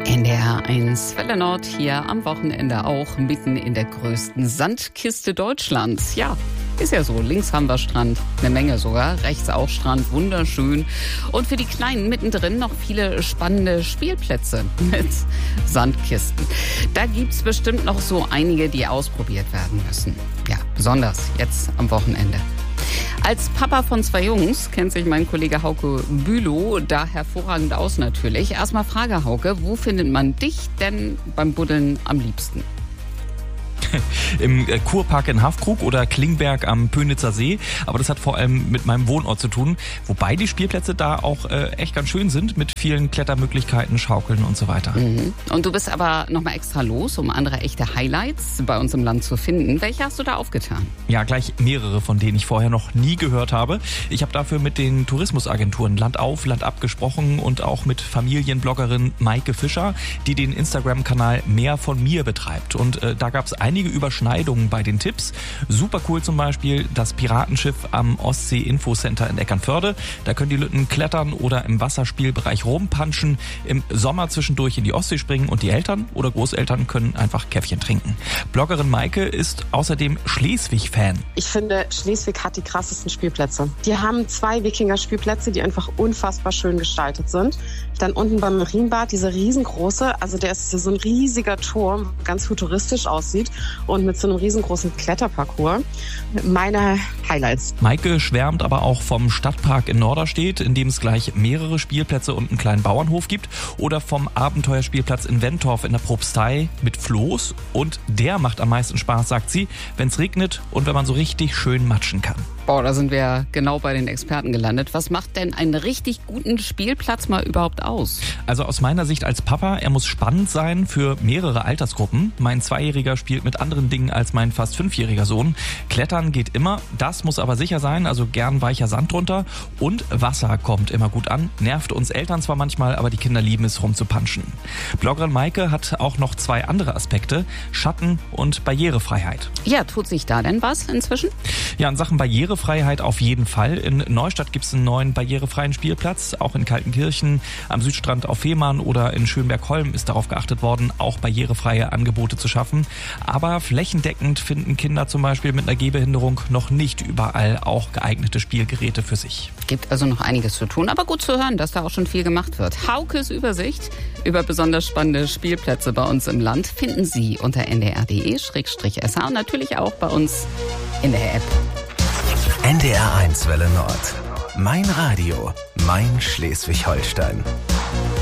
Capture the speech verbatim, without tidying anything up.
N D R eins Welle Nord hier am Wochenende auch mitten in der größten Sandkiste Deutschlands. Ja, ist ja so. Links haben wir Strand, eine Menge sogar. Rechts auch Strand, wunderschön. Und für die Kleinen mittendrin noch viele spannende Spielplätze mit Sandkisten. Da gibt's bestimmt noch so einige, die ausprobiert werden müssen. Ja, besonders jetzt am Wochenende. Als Papa von zwei Jungs kennt sich mein Kollege Hauke Bülow da hervorragend aus natürlich. Erstmal Frage, Hauke, wo findet man dich denn beim Buddeln am liebsten? Im Kurpark in Haffkrug oder Klingberg am Pönitzer See. Aber das hat vor allem mit meinem Wohnort zu tun. Wobei die Spielplätze da auch äh, echt ganz schön sind mit vielen Klettermöglichkeiten, Schaukeln und so weiter. Mhm. Und du bist aber nochmal extra los, um andere echte Highlights bei uns im Land zu finden. Welche hast du da aufgetan? Ja, gleich mehrere, von denen ich vorher noch nie gehört habe. Ich habe dafür mit den Tourismusagenturen Land auf, Land ab gesprochen und auch mit Familienbloggerin Maike Fischer, die den Instagram-Kanal Mehr von mir betreibt. Und äh, da gab es einige Überschneidungen bei den Tipps. Super cool zum Beispiel das Piratenschiff am Ostsee-Infocenter in Eckernförde. Da können die Lütten klettern oder im Wasserspielbereich rumpanschen, im Sommer zwischendurch in die Ostsee springen und die Eltern oder Großeltern können einfach Käffchen trinken. Bloggerin Maike ist außerdem Schleswig-Fan. Ich finde, Schleswig hat die krassesten Spielplätze. Die haben zwei Wikinger-Spielplätze, die einfach unfassbar schön gestaltet sind. Dann unten beim Marienbad diese riesengroße, also der ist so ein riesiger Turm, ganz futuristisch aussieht und mit so einem riesengroßen Kletterparcours. Meine Highlights. Maike schwärmt aber auch vom Stadtpark in Norderstedt, in dem es gleich mehrere Spielplätze und einen kleinen Bauernhof gibt, oder vom Abenteuerspielplatz in Wentorf in der Propstei mit Floß. Und der macht am meisten Spaß, sagt sie, wenn es regnet und wenn man so richtig schön matschen kann. Boah, da sind wir genau bei den Experten gelandet. Was macht denn einen richtig guten Spielplatz mal überhaupt aus? Also aus meiner Sicht als Papa, er muss spannend sein für mehrere Altersgruppen. Mein Zweijähriger spielt mit anderen Dingen als mein fast fünfjähriger Sohn. Klettern geht immer, das muss aber sicher sein, also gern weicher Sand drunter. Und Wasser kommt immer gut an, nervt uns Eltern zwar manchmal, aber die Kinder lieben es rumzupanschen. Bloggerin Maike hat auch noch zwei andere Aspekte, Schatten und Barrierefreiheit. Ja, tut sich da denn was inzwischen? Ja, in Sachen Barrierefreiheit Freiheit auf jeden Fall. In Neustadt gibt es einen neuen barrierefreien Spielplatz, auch in Kaltenkirchen, am Südstrand auf Fehmarn oder in Schönberg-Holm ist darauf geachtet worden, auch barrierefreie Angebote zu schaffen. Aber flächendeckend finden Kinder zum Beispiel mit einer Gehbehinderung noch nicht überall auch geeignete Spielgeräte für sich. Gibt also noch einiges zu tun, aber gut zu hören, dass da auch schon viel gemacht wird. Haukes Übersicht über besonders spannende Spielplätze bei uns im Land finden Sie unter n d r punkt d e slash s h und natürlich auch bei uns in der App. N D R eins Welle Nord. Mein Radio, mein Schleswig-Holstein.